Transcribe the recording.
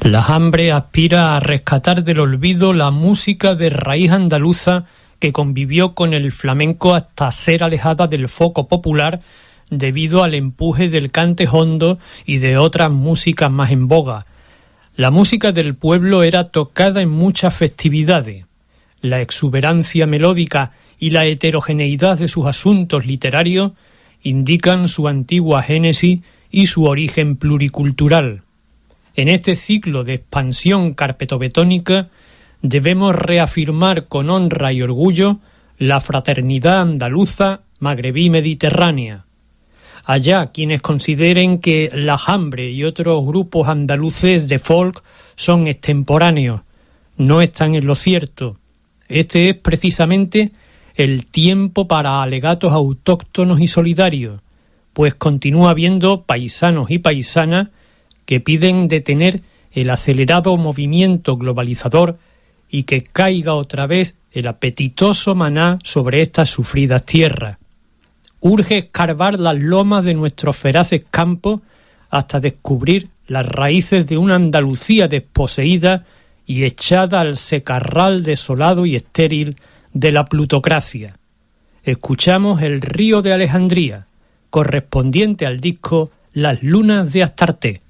La Hambre aspira a rescatar del olvido la música de raíz andaluza que convivió con el flamenco hasta ser alejada del foco popular debido al empuje del cante hondo y de otras músicas más en boga. La música del pueblo era tocada en muchas festividades. La exuberancia melódica y la heterogeneidad de sus asuntos literarios indican su antigua génesis y su origen pluricultural. En este ciclo de expansión carpetobetónica debemos reafirmar con honra y orgullo la fraternidad andaluza magrebí-mediterránea. Allá quienes consideren que La Hambre y otros grupos andaluces de folk son extemporáneos, no están en lo cierto. Este es precisamente el tiempo para alegatos autóctonos y solidarios, pues continúa habiendo paisanos y paisanas que piden detener el acelerado movimiento globalizador y que caiga otra vez el apetitoso maná sobre estas sufridas tierras. Urge escarbar las lomas de nuestros feraces campos hasta descubrir las raíces de una Andalucía desposeída y echada al secarral desolado y estéril de la plutocracia. Escuchamos El río de Alejandría, correspondiente al disco Las lunas de Astarté.